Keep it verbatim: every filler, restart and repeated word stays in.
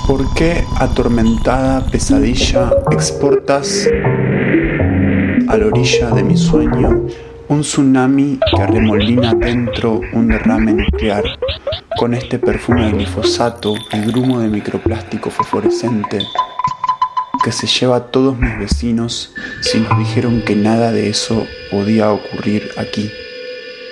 ¿Por qué, atormentada pesadilla, exportas a la orilla de mi sueño un tsunami que arremolina dentro un derrame nuclear, con este perfume de glifosato y grumo de microplástico fosforescente que se lleva a todos mis vecinos si nos dijeron que nada de eso podía ocurrir aquí?